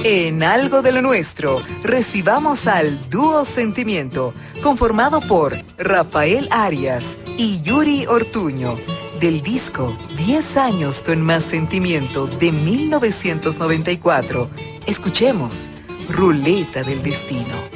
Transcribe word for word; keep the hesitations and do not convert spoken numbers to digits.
En Algo de lo Nuestro, recibamos al Dúo Sentimiento, conformado por Rafael Arias y Yuri Ortuño, del disco diez años con más sentimiento de mil novecientos noventa y cuatro. Escuchemos Ruleta del Destino.